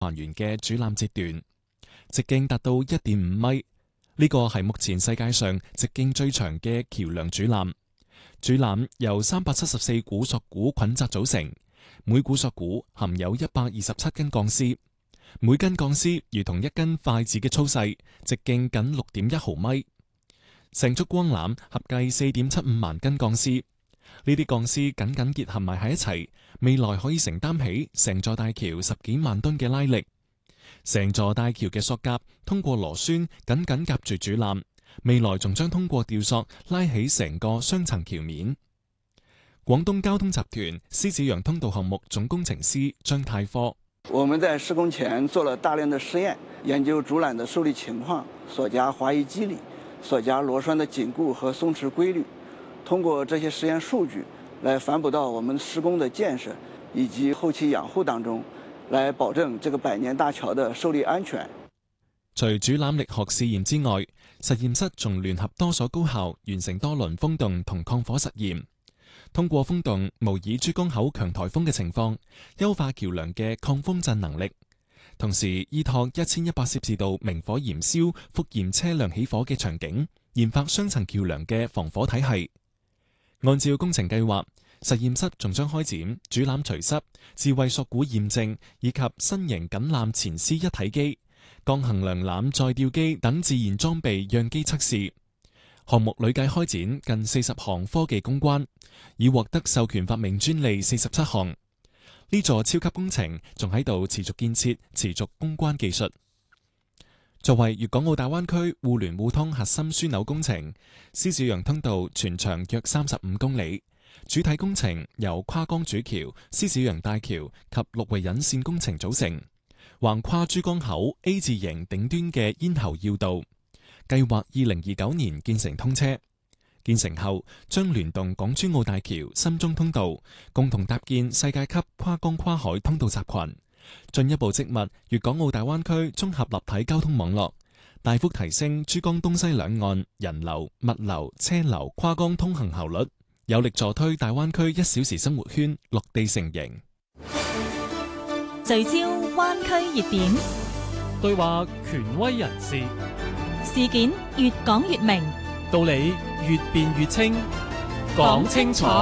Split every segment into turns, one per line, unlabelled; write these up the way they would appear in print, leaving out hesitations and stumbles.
還原嘅主纜截斷，直徑達到 1.5 米。呢個係目前世界上直徑最長嘅橋梁主纜。主纜由374股索股捆紮組成，每股索股含有127根鋼絲，每根鋼絲如同一根筷子嘅粗細，直徑僅 6.1 毫米。成束光纜合計 4.75 萬根鋼絲，呢啲鋼絲緊緊結合埋喺一齊，未來可以承擔起成座大橋10幾萬噸嘅拉力。成座大橋嘅索夾通過螺栓緊緊夾住主纜，未來仲將通過吊索拉起成個雙層橋面。廣東交通集團獅子洋通道項目總工程師張泰科：
我們在施工前做了大量的實驗，研究主纜的受力情況、索夾滑移機理、索夾螺栓的緊固和鬆弛規律，通過這些實驗數據來反哺到我們施工的建設以及後期養護當中，來保證這個百年大橋的受力安全。
除主纜力學試驗之外，實驗室仲聯合多所高校完成多輪風洞同抗火實驗，通過風洞模擬珠江口強颱風嘅情況，優化橋梁嘅抗風震能力，同時依託1100攝氏度明火燃燒覆驗車輛起火嘅場景，研發雙層橋梁嘅防火體系。按照工程計劃，實驗室仲將開展主纜除濕、智慧索股驗證以及新型緊纜前絲一體機、鋼衡量纜載吊機等自然裝備樣機測試。項目累計開展近40項科技攻關，已獲得授權發明專利47項。呢座超級工程仲喺度持續建設、持續攻關技術。作為粵港澳大灣區互聯互通核心樞紐工程，獅子洋通道全長約35公里。主體工程由跨江主橋、獅子洋大橋及陸圍引線工程組成，橫跨珠江口 A 字形頂端嘅咽喉要道，計劃2029年建成通車。建成後將聯動港珠澳大橋、深中通道，共同搭建世界級跨江跨海通道集群，進一步織密粵港澳大灣區綜合立體交通網絡，大幅提升珠江東西兩岸人流、物流、車流跨江通行效率，有力助推大灣區1小時生活圈落地成形。
聚焦灣區熱點，
對話權威人士，
事件越講越明，
道理越辯越清，講清楚，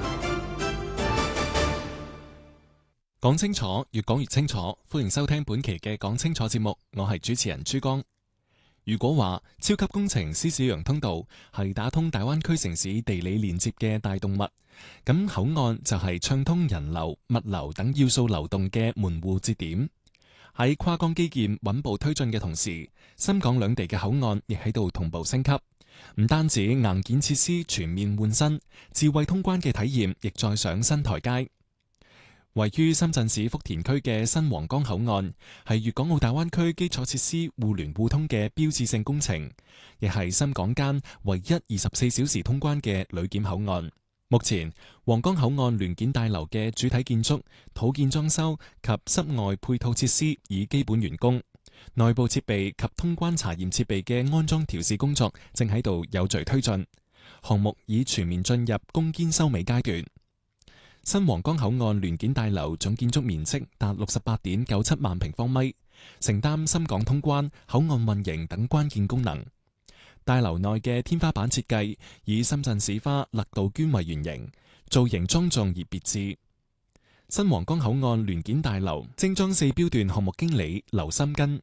講清楚，越講越清楚。歡迎收聽本期嘅講清楚節目，我係主持人朱江。如果話超級工程獅子洋通道係打通大灣區城市地理連接嘅大動脈，咁口岸就係暢通人流、物流等要素流動嘅門戶節點。喺跨江基建穩步推進嘅同時，深港兩地嘅口岸亦喺度同步升級。唔單止硬件設施全面換新，智慧通關嘅體驗亦再上新台階。位於深圳市福田區嘅新皇崗口岸係粵港澳大灣區基礎設施互聯互通嘅標誌性工程，亦係深港間唯一24小時通關嘅旅檢口岸。目前，皇崗口岸聯檢大樓嘅主體建築、土建裝修及室外配套設施已基本完工，內部設備及通關查驗設備嘅安裝調試工作正喺度有序推進，項目已全面進入攻堅收尾階段。新皇崗口岸聯檢大樓總建築面積達 68.97 萬平方米，承擔深港通關、口岸運營等關鍵功能。大樓內嘅天花板設計以深圳市花勒杜鵑為原型，造型莊重而別致。新皇崗口岸聯檢大樓精裝4標段項目經理劉心根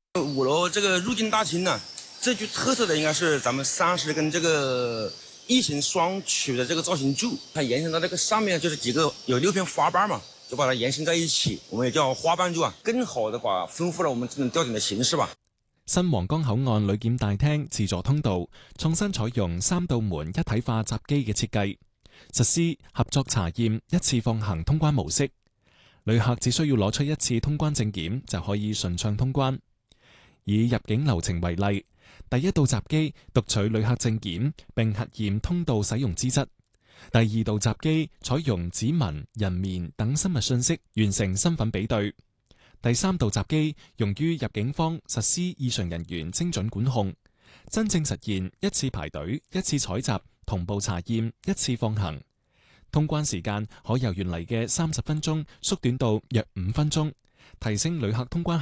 5樓這個入境大廳呢，最具特色的應該是咱們30根這個異形雙曲的這個造型柱，它延伸到這個上面就是幾個有6片花瓣嘛，就把它延伸在一起，我們也叫花瓣柱啊，更好的把豐富了我們這種吊頂的形式吧。
新皇崗口岸旅檢大廳自助通道創新採用3道門一體化閘機嘅設計，實施合作查驗一次放行通關模式，旅客只需要攞出一次通關證件就可以順暢通關。以入境流程為例，第一道閘機讀取旅客證件並核驗通道使用資質，第二道閘機採用指紋、人面等生物信息完成身份比對，第三道閘機用於入境方實施異常人員精準管控，真正實現一次排隊、一次採集、同步查驗、一次放行。 通關時間可由原嚟嘅30分鐘縮短到約5分鐘，提升旅客通關